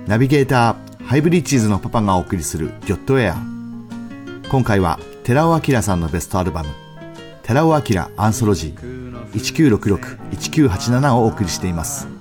ナビゲーターハイブリッジーズのパパがお送りするギョットエア。今回は寺尾明さんのベストアルバム寺尾明アンソロジー1966-1987をお送りしています。